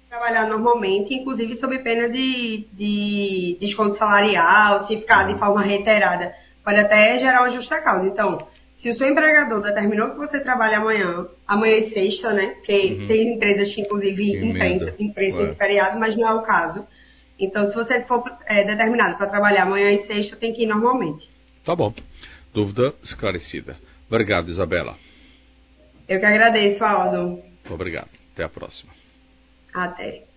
trabalhar normalmente, inclusive sob pena de desconto salarial, se ficar de forma reiterada, pode até gerar uma justa causa. Então, se o seu empregador determinou que você trabalhe amanhã e sexta, né? Porque tem empresas que, inclusive, imprensam esse feriado, mas não é o caso. Então, se você for determinado para trabalhar amanhã e sexta, tem que ir normalmente. Tá bom. Dúvida esclarecida. Obrigado, Isabela. Eu que agradeço, Aldo. Obrigado. Até a próxima. Até.